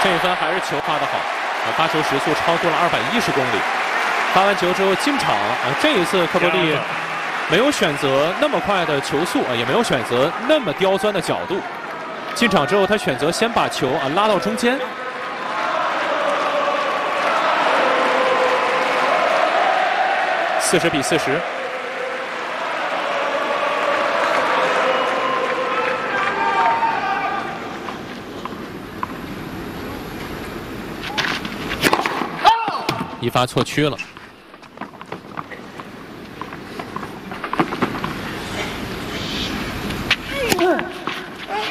这一分还是球发得好，发球时速超过了210公里。发完球之后进场，这一次科波利没有选择那么快的球速，也没有选择那么刁钻的角度。进场之后，他选择先把球拉到中间。40比40。一发错区了。